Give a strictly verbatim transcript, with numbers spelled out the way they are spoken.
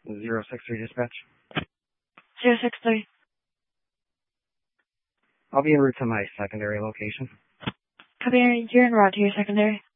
Zero six three dispatch. Zero six three. I'll be en route to my secondary location. Copy, you're en route to your secondary.